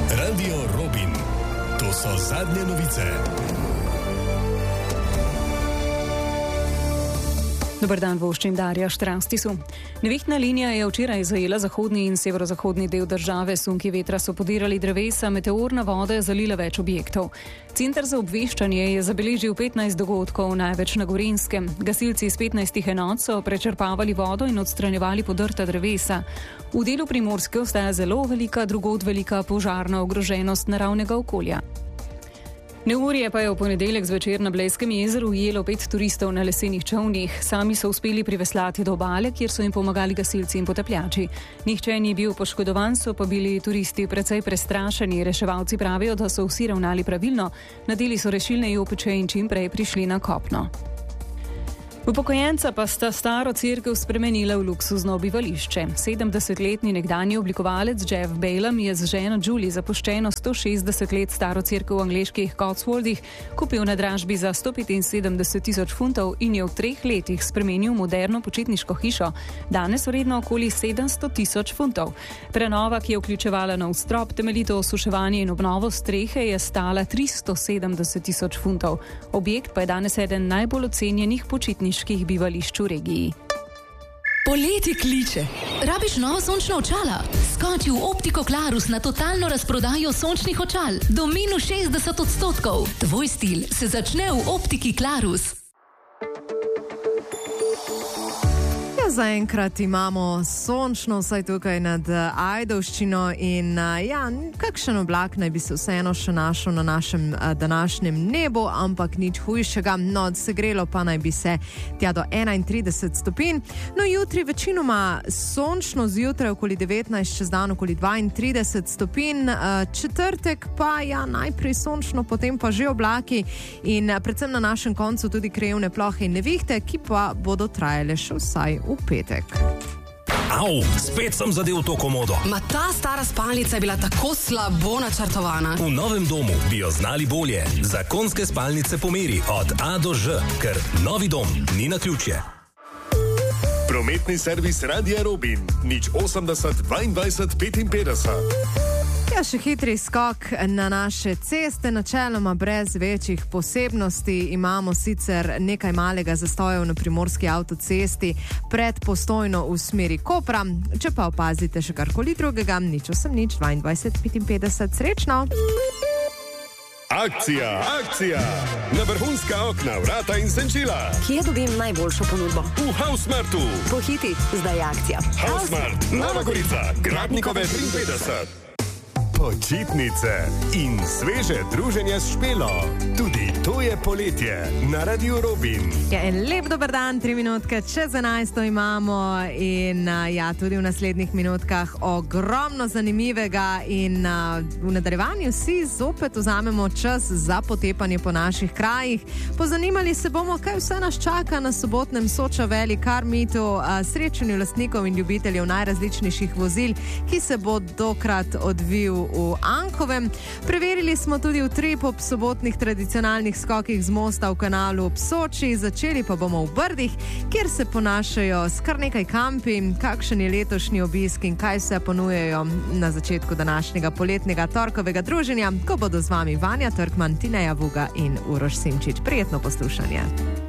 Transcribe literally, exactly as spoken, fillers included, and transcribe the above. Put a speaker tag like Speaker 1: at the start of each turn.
Speaker 1: Radio Robin. To so zadnje novice.
Speaker 2: Dobar dan, voščim Darja Štranstisu. Nevihtna linija je včeraj zajela zahodni in severozahodni del države. Sunki vetra so podirali drevesa, meteorna voda je zalila več objektov. Center za obveščanje je zabeležil petnajst dogodkov, največ na Gorenjskem. Gasilci iz petnajstih enot so prečrpavali vodo in odstranjevali podrta drevesa. V delu Primorske ostaja zelo velika, drugod velika požarna ogroženost naravnega okolja. Neurje pa je v ponedeljek zvečer na Blejskem jezeru ujelo pet turistov na lesenih čolnih. Sami so uspeli priveslati do obale, kjer so jim pomagali gasilci in potapljači. Nihče ni bil poškodovan, so pa bili turisti precej prestrašeni. Reševalci pravijo, da so vsi ravnali pravilno, nadeli so rešilne jopiče in čim prej prišli na kopno. Upokojenca pa sta staro cerkev spremenila v luksuzno bivališče. sedemdesetletni nekdanji oblikovalec Jeff Bellem je z ženo Julie zapuščeno sto šestdeset let staro cerkev v angleških Cotswoldih kupil na dražbi za sto petinsedemdeset tisoč funtov in je v treh letih spremenil v moderno počitniško hišo, danes vredno okoli sedemsto tisoč funtov. Prenova, ki je vključevala nov strop, temeljito osuševanje in obnovo strehe, je stala tristo sedemdeset tisoč funtov. Objekt pa je danes eden najbolj ocenjenih počitniških bivališč v regiji.
Speaker 3: Poletje kliče. Rabiš novo sončno očala? Skoči v Optiko Klarus na totalno razprodajo sončnih očal. Do minus šestdeset odstotkov. Tvoj stil se začne v Optiki Klarus.
Speaker 4: Zaenkrat imamo sončno, vsaj tukaj nad Ajdovščino in ja, kakšen oblak naj bi se vseeno še našel na našem današnjem nebu, ampak nič hujšega. No, segrelo pa naj bi se tja do enaintrideset stopinj. No, jutri večinoma sončno, zjutraj okoli devetnajst, čez dan okoli dvaintrideset stopinj. Četrtek pa ja, najprej sončno, potem pa že oblaki in predvsem na našem koncu tudi krajevne plohe in nevihte, ki pa bodo trajale še vsaj v petek.
Speaker 1: Au, spet sem zadel to komodo.
Speaker 5: Ma ta stara spalnica je bila tako slabo načrtovana.
Speaker 1: V novem domu bi jo znali bolje. Zakonske spalnice po meri od A do Ž, ker novi dom ni naključje. Prometni servis Radia Robin. Nič osemdeset dvaindvajset petinpetdeset.
Speaker 4: Ja, še hitri skok na naše ceste, načeloma brez večjih posebnosti. Imamo sicer nekaj malega zastojev na primorski avtocesti pred Postojno v smeri Kopra. Če pa opazite še karkoli drugega, nič osem nič dvaindvajset petinpetdeset. Srečno!
Speaker 1: Akcija, akcija! Na vrhunska okna, vrata in senčila.
Speaker 6: Kje dobim najboljšo ponudbo?
Speaker 1: V Hausmartu.
Speaker 6: Pohiti, zdaj je akcija.
Speaker 1: Hausmart, Nova Gorica, Gradnikove triinpetdeset. Počitnice in sveže druženje s Špelo. Tudi to je poletje na Radio Robin.
Speaker 4: Ja, en lep dober dan, tri minutke čez enajsto imamo in ja, tudi v naslednjih minutkah ogromno zanimivega in v nadaljevanju si zopet vzamemo čas za potepanje po naših krajih. Pozanimali se bomo, kaj vse nas čaka na sobotnem Soča Valley Car Meetu, srečanju lastnikov in ljubiteljev najrazličnejših vozil, ki se bo dokrat odvil v Anhovem. Preverili smo tudi utrip ob sobotnih tradicionalnih skokih z mosta v kanalu ob Soči, začeli pa bomo v Brdih, kjer se ponašajo s kar nekaj kampi, kakšen je letošnji obisk in kaj se ponujejo na začetku današnjega poletnega torkovega druženja, ko bodo z vami Vanja Trkman, Tineja Vuga in Uroš Simčič. Prijetno poslušanje.